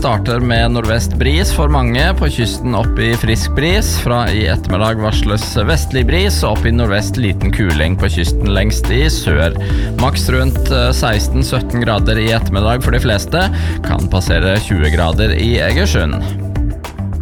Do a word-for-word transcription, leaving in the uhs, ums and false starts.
starter med nordvest bris for mange, på kysten opp i frisk bris. Fra i ettermiddag varsles vestlig bris, og opp i nordvest liten kuling på kysten lengst i sør. Maks rundt seksten til sytten grader i ettermiddag for de fleste, kan passere tjue grader i Egersund.